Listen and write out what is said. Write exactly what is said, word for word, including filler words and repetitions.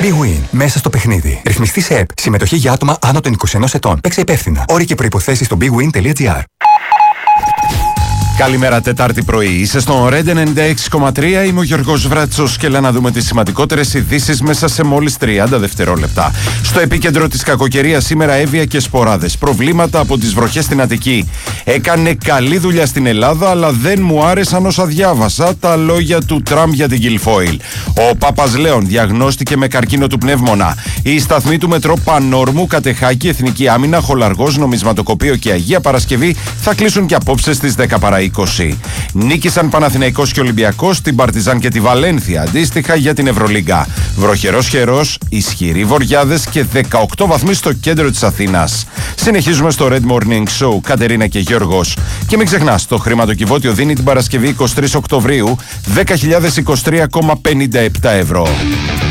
Big Win. Μέσα στο παιχνίδι. Ρυθμιστή σε ΕΠ. Συμμετοχή για άτομα άνω των είκοσι ενός ετών. Παίξε υπεύθυνα. Όροι και προϋποθέσεις στο big win τελεία gr. Καλημέρα, Τετάρτη πρωί. Είσαι στον Red ενενήντα έξι κόμμα τρία. Είμαι ο Γιώργος Βράτσος και έλα να δούμε τις σημαντικότερες ειδήσεις μέσα σε μόλις τριάντα δευτερόλεπτα. Στο επίκεντρο της κακοκαιρίας σήμερα έβεια και σποράδες. Προβλήματα από τις βροχές στην Αττική. Έκανε καλή δουλειά στην Ελλάδα, αλλά δεν μου άρεσαν όσα διάβασα τα λόγια του Τραμπ για την Κιλφόιλ. Ο Πάπας Λέων διαγνώστηκε με καρκίνο του πνεύμονα. Οι σταθμοί του μετρό Πανόρμου, Κατεχάκη, Εθνική Άμυνα, Χολαργός, Νομισματοκοπείο και Αγία Παρασκευή θα κλείσουν και απόψε στις δέκα παρά είκοσι. Νίκησαν Παναθηναϊκός και Ολυμπιακός, την Παρτιζάν και τη Βαλένθια αντίστοιχα για την Ευρωλίγκα. Βροχερός χερός, ισχυροί βοριάδες και δεκαοκτώ βαθμοί στο κέντρο της Αθήνας. Συνεχίζουμε στο Red Morning Show, Κατερίνα και Γιώργος. Και μην ξεχνάς, το χρηματοκιβώτιο δίνει την Παρασκευή εικοστή τρίτη Οκτωβρίου δέκα χιλιάδες είκοσι τρία κόμμα πενήντα επτά ευρώ.